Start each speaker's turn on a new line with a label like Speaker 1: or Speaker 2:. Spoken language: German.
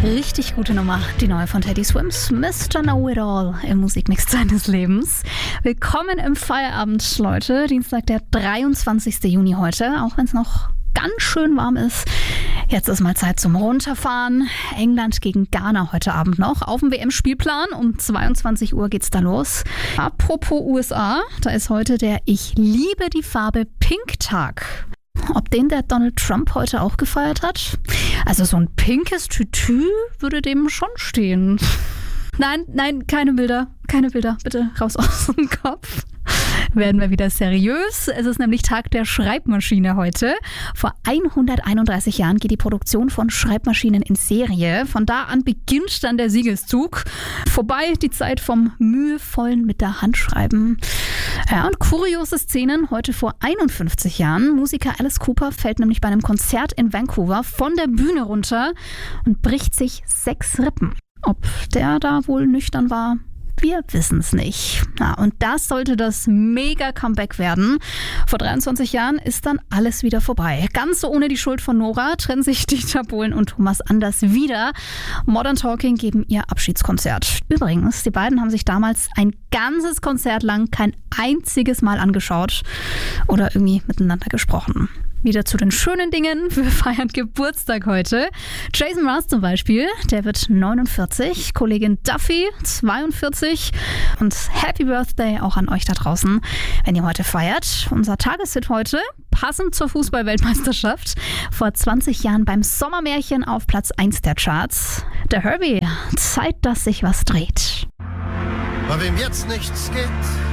Speaker 1: Richtig gute Nummer, die neue von Teddy Swims, Mr. Know-It-All im Musikmix seines Lebens. Willkommen im Feierabend, Leute. Dienstag, der 23. Juni heute, auch wenn es noch ganz schön warm ist. Jetzt ist mal Zeit zum Runterfahren. England gegen Ghana heute Abend noch auf dem WM-Spielplan. Um 22 Uhr geht's da los. Apropos USA, da ist heute der Ich liebe die Farbe Pink-Tag. Ob den der Donald Trump heute auch gefeiert hat? Also so ein pinkes Tütü würde dem schon stehen. Nein, keine Bilder, bitte raus aus dem Kopf. Werden wir wieder seriös. Es ist nämlich Tag der Schreibmaschine heute. Vor 131 Jahren geht die Produktion von Schreibmaschinen in Serie. Von da an beginnt dann der Siegeszug. Vorbei die Zeit vom mühevollen mit der Hand schreiben. Ja, und kuriose Szenen heute vor 51 Jahren. Musiker Alice Cooper fällt nämlich bei einem Konzert in Vancouver von der Bühne runter und bricht sich 6 Rippen. Ob der da wohl nüchtern war? Wir wissen es nicht. Ja, und das sollte das Mega-Comeback werden. Vor 23 Jahren ist dann alles wieder vorbei. Ganz so ohne die Schuld von Nora trennen sich Dieter Bohlen und Thomas Anders wieder. Modern Talking geben ihr Abschiedskonzert. Übrigens, die beiden haben sich damals ein ganzes Konzert lang kein einziges Mal angeschaut oder irgendwie miteinander gesprochen. Wieder zu den schönen Dingen. Wir feiern Geburtstag heute. Jason Mraz zum Beispiel, der wird 49. Kollegin Duffy, 42. Und Happy Birthday auch an euch da draußen, wenn ihr heute feiert. Unser Tageshit heute, passend zur Fußball-Weltmeisterschaft. Vor 20 Jahren beim Sommermärchen auf Platz 1 der Charts. Der Herbie, Zeit, dass sich was dreht.
Speaker 2: Bei wem jetzt nichts geht,